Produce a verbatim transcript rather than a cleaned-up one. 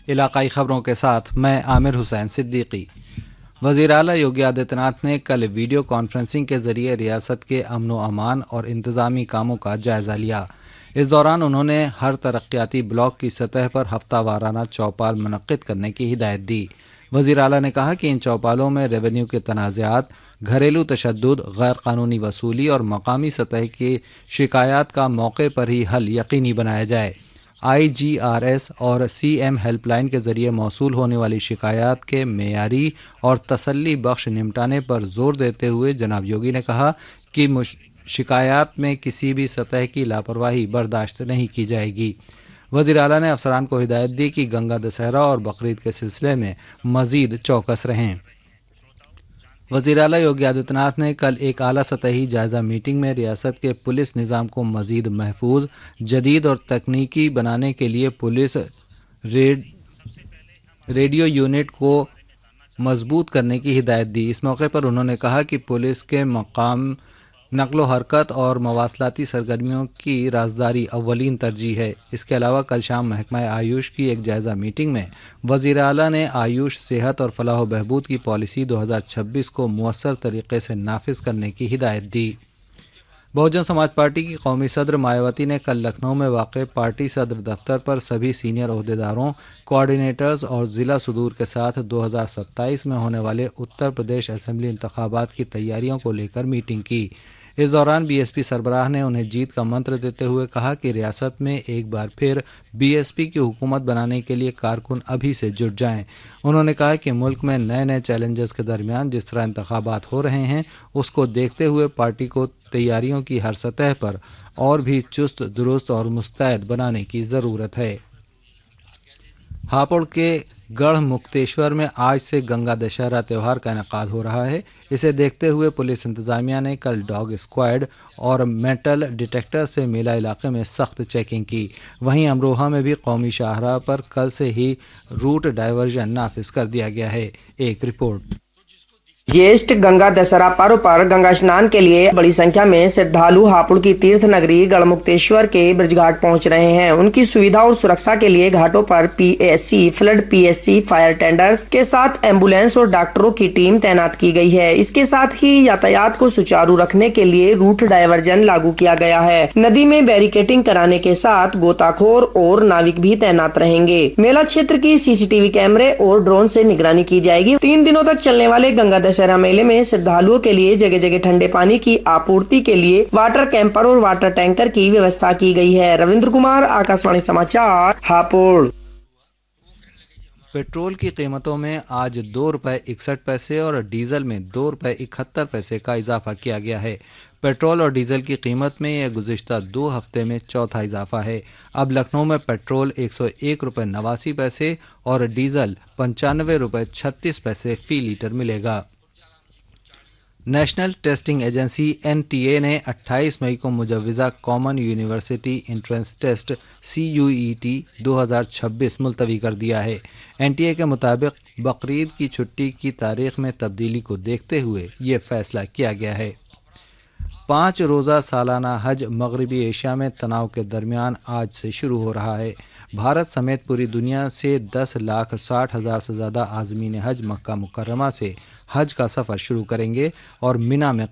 علاقائی خبروں کے ساتھ میں عامر حسین صدیقی۔ وزیر اعلیٰ یوگی آدتیہ ناتھ نے کل ویڈیو کانفرنسنگ کے ذریعے ریاست کے امن و امان اور انتظامی کاموں کا جائزہ لیا۔ اس دوران انہوں نے ہر ترقیاتی بلاک کی سطح پر ہفتہ وارانہ چوپال منعقد کرنے کی ہدایت دی۔ وزیر اعلیٰ نے کہا کہ ان چوپالوں میں ریونیو کے تنازعات، گھریلو تشدد، غیر قانونی وصولی اور مقامی سطح کی شکایات کا موقع پر ہی حل یقینی بنایا جائے۔ آئی جی آر ایس اور سی ایم ہیلپ لائن کے ذریعے موصول ہونے والی شکایات کے معیاری اور تسلی بخش نمٹانے پر زور دیتے ہوئے جناب یوگی نے کہا کہ شکایات میں کسی بھی سطح کی لاپرواہی برداشت نہیں کی جائے گی۔ وزیر اعلیٰ نے افسران کو ہدایت دی کہ گنگا دسہرہ اور بقرعید کے سلسلے میں مزید چوکس رہیں۔ وزیر اعلیٰ یوگی آدتیہ ناتھ نے کل ایک اعلیٰ سطحی جائزہ میٹنگ میں ریاست کے پولیس نظام کو مزید محفوظ، جدید اور تکنیکی بنانے کے لیے پولیس ریڈ ریڈیو یونٹ کو مضبوط کرنے کی ہدایت دی۔ اس موقع پر انہوں نے کہا کہ پولیس کے مقام نقل و حرکت اور مواصلاتی سرگرمیوں کی رازداری اولین ترجیح ہے۔ اس کے علاوہ کل شام محکمہ آیوش کی ایک جائزہ میٹنگ میں وزیر اعلیٰ نے آیوش صحت اور فلاح و بہبود کی پالیسی دو ہزار چھبیس کو مؤثر طریقے سے نافذ کرنے کی ہدایت دی۔ بہوجن سماج پارٹی کی قومی صدر مایاوتی نے کل لکھنؤ میں واقع پارٹی صدر دفتر پر سبھی سینئر عہدیداروں، کوآرڈینیٹرز اور ضلع صدور کے ساتھ دو ہزار ستائیس میں ہونے والے اتر پردیش اسمبلی انتخابات کی تیاریوں کو لے کر میٹنگ کی۔ اس دوران بی ایس پی سربراہ نے انہیں جیت کا منتر دیتے ہوئے کہا کہ ریاست میں ایک بار پھر بی ایس پی کی حکومت بنانے کے لیے کارکن ابھی سے جٹ جائیں۔ انہوں نے کہا کہ ملک میں نئے نئے چیلنجز کے درمیان جس طرح انتخابات ہو رہے ہیں، اس کو دیکھتے ہوئے پارٹی کو تیاریوں کی ہر سطح پر اور بھی چست درست اور مستعد بنانے کی ضرورت ہے۔ ہاپوڑ کے گڑھ مکتیشور میں آج سے گنگا دشہرہ تہوار کا انعقاد ہو رہا ہے۔ اسے دیکھتے ہوئے پولیس انتظامیہ نے کل ڈاگ اسکواڈ اور میٹل ڈیٹیکٹر سے میلہ علاقے میں سخت چیکنگ کی۔ وہیں امروہہ میں بھی قومی شاہراہ پر کل سے ہی روٹ ڈائیورژن نافذ کر دیا گیا ہے۔ ایک رپورٹ۔ ज्येष्ठ गंगा दशहरा पर्व पर गंगा स्नान के लिए बड़ी संख्या में श्रद्धालु हापुड़ की तीर्थ नगरी गढ़मुक्तेश्वर के ब्रजघाट पहुंच रहे हैं। उनकी सुविधा और सुरक्षा के लिए घाटों पर P S C, flood P S C, fire tenders के साथ एम्बुलेंस और डॉक्टरों की टीम तैनात की गई है। इसके साथ ही यातायात को सुचारू रखने के लिए रूट डायवर्जन लागू किया गया है। नदी में बैरिकेटिंग कराने के साथ गोताखोर और नाविक भी तैनात रहेंगे। मेला क्षेत्र की सी सी टी वी कैमरे और ड्रोन से निगरानी की जाएगी। तीन दिनों तक चलने वाले गंगा दशहरा मेले में श्रद्धालुओं के लिए जगह जगह ठंडे पानी की आपूर्ति के लिए वाटर कैंपर और वाटर टैंकर की व्यवस्था की गई है। रविंद्र कुमार, आकाशवाणी समाचार, हापुड़। पेट्रोल की कीमतों में आज दो रुपए इकसठ पैसे और डीजल में दो रुपए इकहत्तर पैसे का इजाफा किया गया है। पेट्रोल और डीजल की कीमत में यह गुज़िश्ता दो हफ्ते में चौथा इजाफा है। अब लखनऊ में पेट्रोल एक सौ एक रुपए नवासी पैसे और डीजल पंचानवे रुपए छत्तीस पैसे फी लीटर मिलेगा। National testing agency N T A ने अट्ठाईस मई को मुजव्वज़ा common university entrance test C you E T दो हज़ार छब्बीस मुलतवी कर दिया है। एन टी ए के मुताबिक बकरीद की छुट्टी की तारीख में तब्दीली को देखते हुए ये फैसला किया गया है। पाँच रोज़ा सालाना हज मगरबी एशिया में तनाव के दरमियान आज से शुरू हो रहा है। भारत समेत पूरी दुनिया से दस लाख साठ हजार से ज़्यादा आज़मीन हज मक्का मुकर्रमा से हज का सफ़र शुरू करेंगे और मिना में